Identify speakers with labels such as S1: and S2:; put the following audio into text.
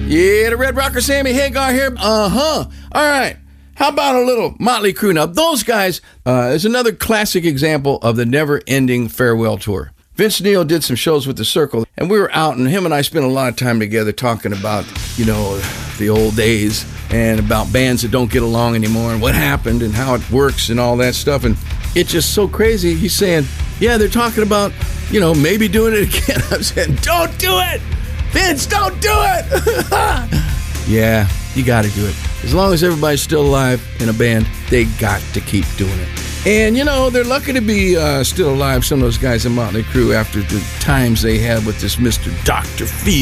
S1: Yeah, the Red Rocker, Sammy Hagar here. All right. How about a little Motley Crue? Now, those guys is another classic example of the never-ending farewell tour. Vince Neil did some shows with The Circle, and we were out, and him and I spent a lot of time together talking about, the old days and about bands that don't get along anymore and what happened and how it works and all that stuff. And it's just so crazy. He's saying, yeah, they're talking about, maybe doing it again. I'm saying, don't do it! Vince, don't do it! Yeah, you got to do it. As long as everybody's still alive in a band, they got to keep doing it. And, they're lucky to be still alive, some of those guys in Motley Crue, after the times they had with this Mr. Dr. Phil.